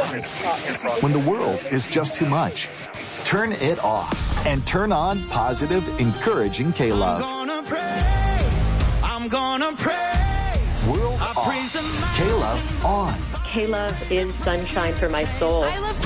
When the world is just too much, turn it off and turn on positive, encouraging K-Love. I'm gonna praise. World off. K-Love on. K-Love is sunshine for my soul. I love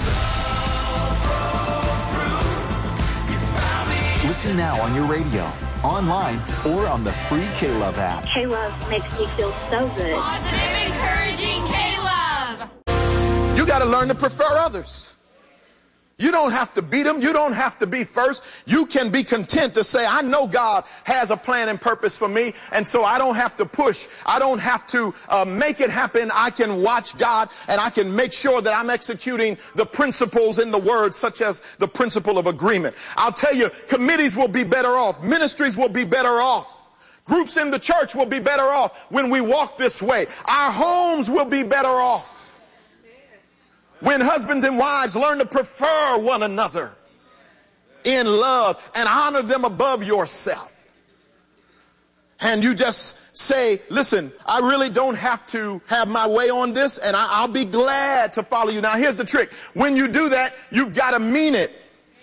K-Love. Listen now on your radio, online, or on the free K-Love app. K-Love makes me feel so good. Positive, encouraging K-Love. You got to learn to prefer others. You don't have to beat them. You don't have to be first. You can be content to say, I know God has a plan and purpose for me, and so I don't have to push. I don't have to make it happen. I can watch God, and I can make sure that I'm executing the principles in the Word, such as the principle of agreement. I'll tell you, committees will be better off. Ministries will be better off. Groups in the church will be better off when we walk this way. Our homes will be better off when husbands and wives learn to prefer one another in love and honor them above yourself. And you just say, listen, I really don't have to have my way on this, and I'll be glad to follow you. Now, here's the trick. When you do that, you've got to mean it.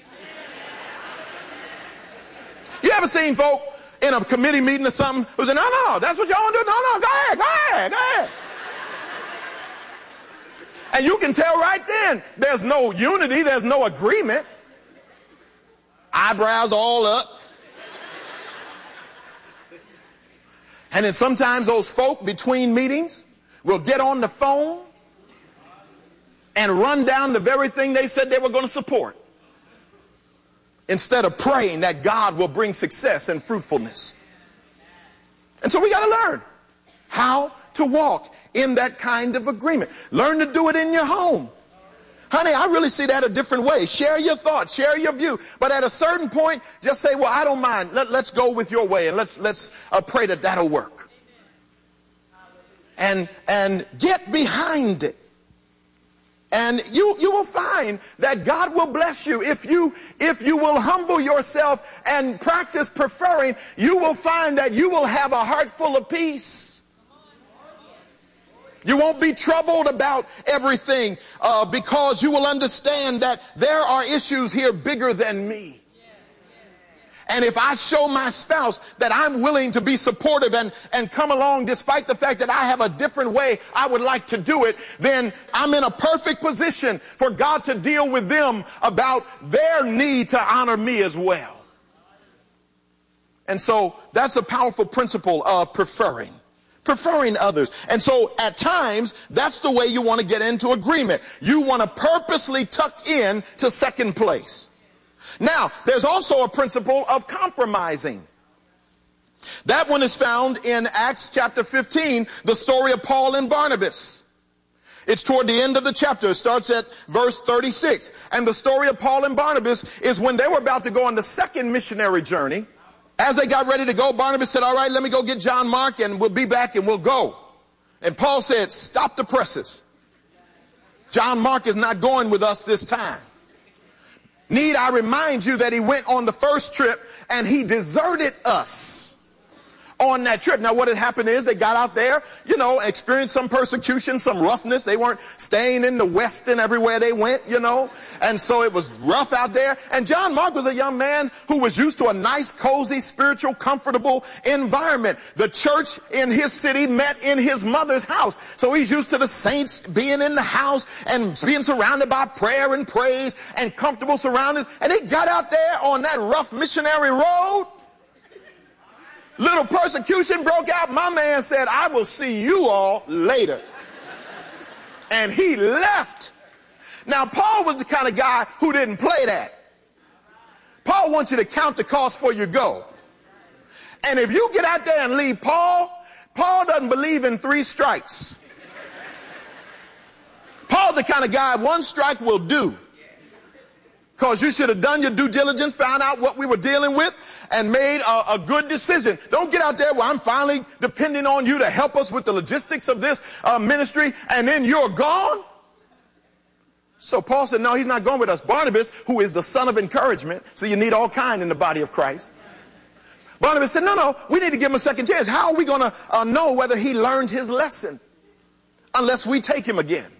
You ever seen folk in a committee meeting or something who say, no, that's what y'all want to do? No, go ahead. And you can tell right then, there's no unity, there's no agreement. Eyebrows all up. And then sometimes those folk between meetings will get on the phone and run down the very thing they said they were going to support, instead of praying that God will bring success and fruitfulness. And so we got to learn how to walk in that kind of agreement. Learn to do it in your home. Honey, I really see that a different way. Share your thoughts, share your view. But at a certain point, just say, well, I don't mind. Let's go with your way, and let's pray that that'll work. And get behind it. And you will find that God will bless you. If you will humble yourself and practice preferring, you will find that you will have a heart full of peace. You won't be troubled about everything because you will understand that there are issues here bigger than me. And if I show my spouse that I'm willing to be supportive and come along despite the fact that I have a different way I would like to do it, then I'm in a perfect position for God to deal with them about their need to honor me as well. And so that's a powerful principle of preferring others. And so at times, that's the way you want to get into agreement. You want to purposely tuck in to second place. Now, there's also a principle of compromising. That one is found in Acts chapter 15, the story of Paul and Barnabas. It's toward the end of the chapter. It starts at verse 36. And the story of Paul and Barnabas is when they were about to go on the second missionary journey. As they got ready to go, Barnabas said, all right, let me go get John Mark and we'll be back and we'll go. And Paul said, stop the presses. John Mark is not going with us this time. Need I remind you that he went on the first trip and he deserted us on that trip. Now, what had happened is they got out there, experienced some persecution, some roughness. They weren't staying in the Westin everywhere they went, and so it was rough out there. And John Mark was a young man who was used to a nice, cozy, spiritual, comfortable environment. The church in his city met in his mother's house. So he's used to the saints being in the house and being surrounded by prayer and praise and comfortable surroundings. And he got out there on that rough missionary road. Little persecution broke out. My man said, I will see you all later. And he left. Now, Paul was the kind of guy who didn't play that. Paul wants you to count the cost before you go. And if you get out there and leave Paul doesn't believe in 3 strikes. Paul's the kind of guy, 1 strike will do. Because you should have done your due diligence, found out what we were dealing with, and made a good decision. Don't get out there where I'm finally depending on you to help us with the logistics of this ministry, and then you're gone. So Paul said, no, he's not going with us. Barnabas, who is the son of encouragement, so you need all kind in the body of Christ. Barnabas said, no, we need to give him a second chance. How are we going to know whether he learned his lesson unless we take him again?